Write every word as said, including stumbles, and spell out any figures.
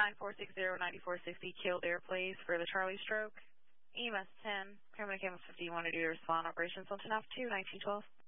nine four six zero, nine four six zero, Kildare, please, for the Charlie stroke. E M S ten, Criminal Cam fifty, you want to do your respond operations on ten off two, nineteen twelve.